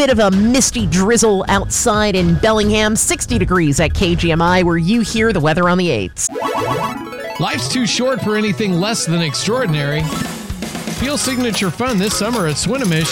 bit of a misty drizzle outside in Bellingham, 60 degrees at KGMI, where you hear the weather on the 8s. Life's too short for anything less than extraordinary. Feel signature fun this summer at Swinomish.